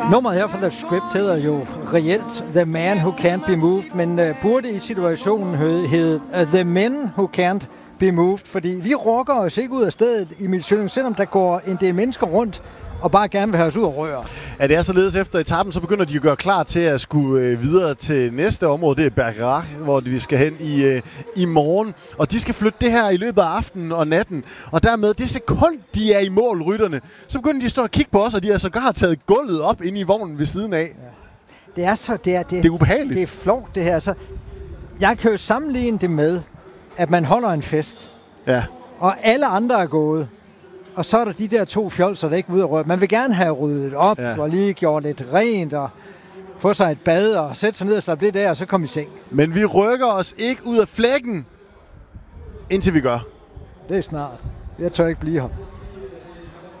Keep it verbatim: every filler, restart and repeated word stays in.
Nummeret her fra The Script hedder jo reelt The Man Who Can't Be Moved, men uh, burde i situationen hedde uh, The Men Who Can't Be Moved, fordi vi rokker os ikke ud af stedet i Midtjylland, selvom der går en del mennesker rundt og bare gerne vil have os ud og røre. Ja, det er således efter etappen, så begynder de at gøre klar til at skulle øh, videre til næste område. Det er Bergerac, hvor vi skal hen i, øh, i morgen. Og de skal flytte det her i løbet af aftenen og natten. Og dermed, det sekund, de er i mål, rytterne, så begynder de at stå og kigge på os, og de har sågar taget gulvet op inde i vognen ved siden af. Ja. Det er så, det er, det, det er ubehageligt. Det er flovt, det her. Så jeg kan jo sammenligne det med, at man holder en fest. Ja. Og alle andre er gået. Og så er der de der to fjolser, der ikke vil ud og røre. Man vil gerne have ryddet op, ja, og lige gjort lidt rent, og få sig et bad, og sætte sig ned og slappe lidt af, og så komme i seng. Men vi rykker os ikke ud af flækken, indtil vi gør. Det er snart. Jeg tør ikke blive her.